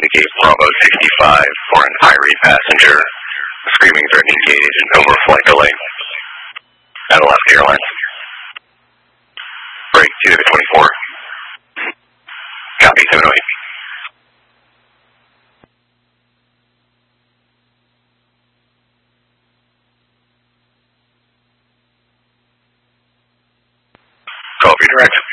indicate Bravo 65 for an Irie passenger. Screaming threatening gate agent over flight delay. At Alaska Airlines. Break 2 to 24. Copy 708. Call for direct.